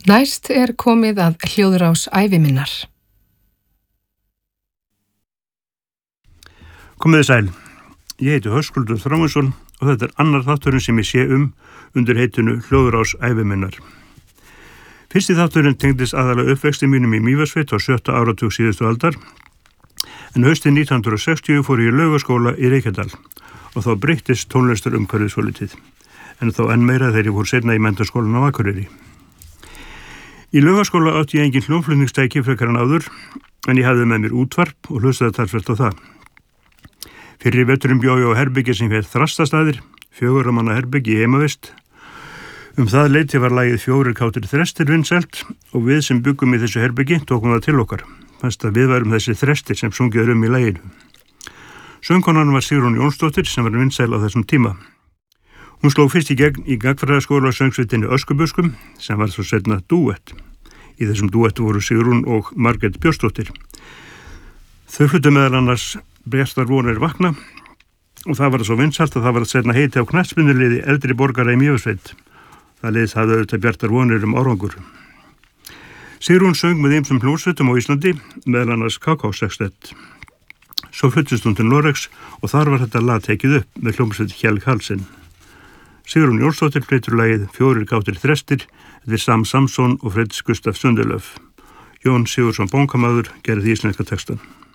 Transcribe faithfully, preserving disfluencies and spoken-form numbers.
Næst er komið að hljóðrás ævi minnar. Komiði sæl. Ég heiti Höskuldur Þráinsson og þetta er annar þátturinn sem ég sé um undir heitinu hljóðrás ævi minnar. Fyrsti þátturinn tengdist aðalega uppvexti mínum í Mývatnssveit á sjötta áratug síðustu aldar, en haustið nítján hundruð sextíu fór ég í Laugaskóla í Reykjadal og þá breyttist tónlistarumhverfið svolítið, en þó enn meira þegar ég fór seinna í menntaskólann á Akureyri. Í Laugaskóla átti ég engin hljómflutningstæki frekar en áður, en ég hafði með mér útvarp og hlustaði talsvert á það. Fyrir veturum bjó ég á herbyggi sem hét Þrastastaðir, fjögurra manna herbyggi í heimavist. Um það leyti var lagið Fjórir kátir þrestir vinsælt og við sem byggum í þessu herbyggi tókum það til okkar, fannst að við værum þessi þrestir sem sungið um í laginu. Söngkonan var Sigrún Jónsdóttir sem var vinsæl á þessum tíma. Hún sló fyrst í gegn í gagnfræðaskóla söngsveitinni Öskubuskum sem var svo seinna dúett. Í þessum dúettu voru Sigrún og Margrét Björnsdóttir. Þau fluttu meðal annars Bjartar vonir vakna og það var svo vinsælt að það var að seinna heiti á knattspyrnuliði eldri borgara í Mývatnssveit. Það liðs hafði auðvitað Bjartar vonir um árangur. Sigrún söng með ýmsum hljómsveitum á Íslandi, meðal annars K K Sextett. Svo fluttist hún til Noregs og þar var þetta lag tekið upp með hljómsveit Kjell Karlsson. Sigrún Jónsdóttir flytur lagið Fjórir kátir þrestir eftir Sam Samson og Fritz Gustaf Sundelöf. Jón Sigurðsson bónkamaður gerði íslenska textan.